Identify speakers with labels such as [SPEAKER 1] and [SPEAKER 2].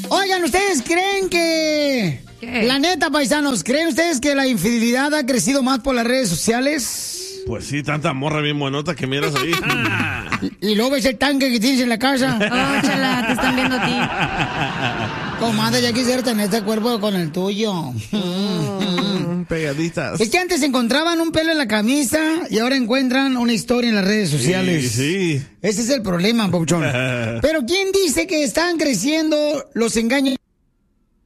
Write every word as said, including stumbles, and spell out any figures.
[SPEAKER 1] Oigan, ¿ustedes creen que... ¿Qué? La neta, paisanos, ¿creen ustedes que la infidelidad ha crecido más por las redes sociales?
[SPEAKER 2] Pues sí, tanta morra bien buenota que miras ahí.
[SPEAKER 1] Y, y luego ves el tanque que tienes en la casa.
[SPEAKER 3] Oh, chala, te están viendo a ti.
[SPEAKER 1] Comadre, ya quisiera tener este cuerpo con el tuyo.
[SPEAKER 2] Mm, pegaditas.
[SPEAKER 1] Es que antes encontraban un pelo en la camisa y ahora encuentran una historia en las redes sociales.
[SPEAKER 2] Sí, sí.
[SPEAKER 1] Ese es el problema, Pauchón. Pero ¿quién dice que están creciendo los engaños